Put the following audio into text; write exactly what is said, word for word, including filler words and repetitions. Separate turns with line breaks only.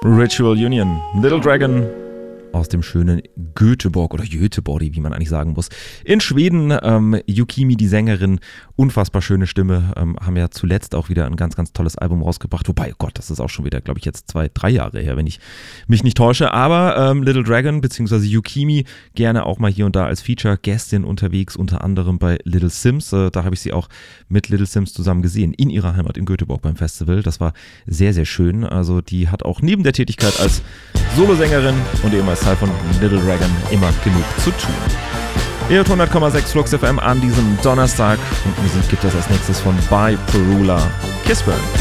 Ritual Union, Little Dragon aus dem schönen Göteborg oder Göteborg, wie man eigentlich sagen muss. In Schweden, ähm, Yukimi, die Sängerin, unfassbar schöne Stimme, ähm, haben ja zuletzt auch wieder ein ganz, ganz tolles Album rausgebracht. Wobei, oh Gott, das ist auch schon wieder, glaube ich, jetzt zwei, drei Jahre her, wenn ich mich nicht täusche. Aber ähm, Little Dragon bzw. Yukimi gerne auch mal hier und da als Feature-Gästin unterwegs, unter anderem bei Little Sims. Äh, da habe ich sie auch mit Little Sims zusammen gesehen, in ihrer Heimat in Göteborg beim Festival. Das war sehr, sehr schön. Also die hat auch neben der Tätigkeit als Solosängerin und eben als Teil von Little Dragon immer genug zu tun. Ihr hört hundert Komma sechs Flux F M an diesem Donnerstag und Musik gibt es als nächstes von By Perula, Kissburn.